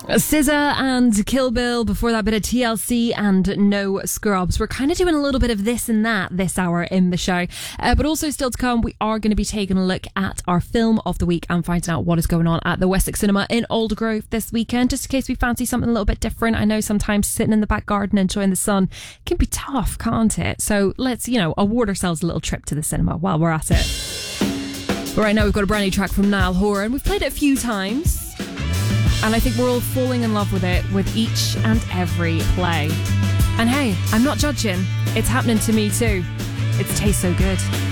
SZA and Kill Bill, before that bit of TLC and No Scrubs. We're kind of doing a little bit of this and that this hour in the show. But also still to come, we are going to be taking a look at our film of the week and finding out what is going on at the Wessex Cinema in Aldergrove this weekend, just in case we fancy something a little bit different. I know sometimes sitting in the back garden enjoying the sun can be tough, can't it? So let's, award ourselves a little trip to the cinema while we're at it. But right now we've got a brand new track from Niall Horan. We've played it a few times, and I think we're all falling in love with it with each and every play. And hey, I'm not judging. It's happening to me too. It tastes so good.